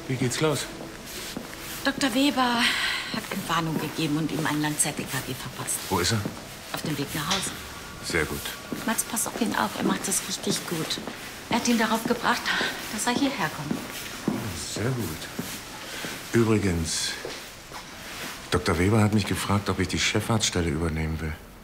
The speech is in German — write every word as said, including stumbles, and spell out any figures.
Wie geht's los? Doktor Weber hat Entwarnung gegeben und ihm ein Langzeit-E K G verpasst. Wo ist er? Auf dem Weg nach Hause. Sehr gut. Max, pass auf ihn auf. Er macht das richtig gut. Er hat ihn darauf gebracht, dass er hierher kommt. Sehr gut. Übrigens, Doktor Weber hat mich gefragt, ob ich die Chefarztstelle übernehmen will.